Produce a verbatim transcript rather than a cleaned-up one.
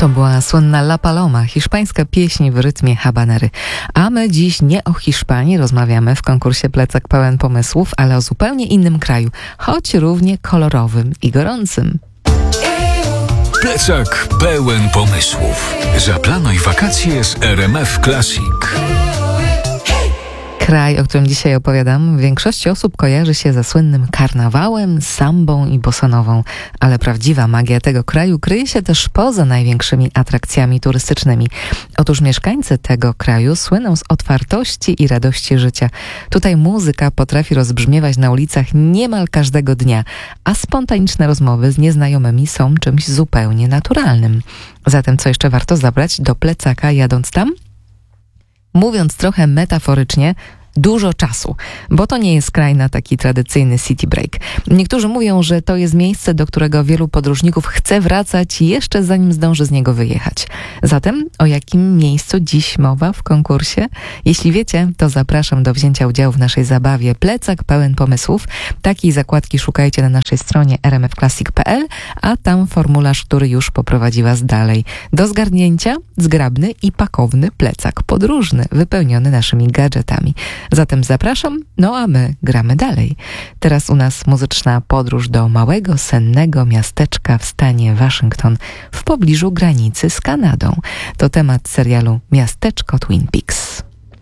To była słynna La Paloma, hiszpańska pieśń w rytmie habanery. A my dziś nie o Hiszpanii rozmawiamy w konkursie Plecak Pełen Pomysłów, ale o zupełnie innym kraju, choć równie kolorowym i gorącym. Plecak pełen pomysłów. Zaplanuj wakacje z R M F Classic. Kraj, o którym dzisiaj opowiadam, większości osób kojarzy się ze słynnym karnawałem, sambą i bossanową, ale prawdziwa magia tego kraju kryje się też poza największymi atrakcjami turystycznymi. Otóż mieszkańcy tego kraju słyną z otwartości i radości życia. Tutaj muzyka potrafi rozbrzmiewać na ulicach niemal każdego dnia, a spontaniczne rozmowy z nieznajomymi są czymś zupełnie naturalnym. Zatem co jeszcze warto zabrać do plecaka jadąc tam? Mówiąc trochę metaforycznie, dużo czasu, bo to nie jest kraj na taki tradycyjny city break. Niektórzy mówią, że to jest miejsce, do którego wielu podróżników chce wracać jeszcze zanim zdąży z niego wyjechać. Zatem o jakim miejscu dziś mowa w konkursie? Jeśli wiecie, to zapraszam do wzięcia udziału w naszej zabawie Plecak Pełen Pomysłów. Takiej zakładki szukajcie na naszej stronie r m f classic kropka p l, a tam formularz, który już poprowadzi Was dalej. Do zgarnięcia zgrabny i pakowny plecak podróżny, wypełniony naszymi gadżetami. Zatem zapraszam, no a my gramy dalej. Teraz u nas muzyczna podróż do małego, sennego miasteczka w stanie Waszyngton w pobliżu granicy z Kanadą. To temat serialu Miasteczko Twin Peaks.